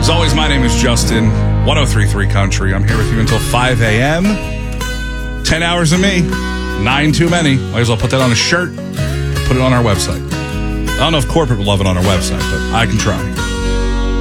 As always, my name is Justin, 103.3 Country. I'm here with you until 5 a.m. 10 hours of me, 9 too many. Might as well put that on a shirt, put it on our website. I don't know if corporate would love it on our website, but I can try.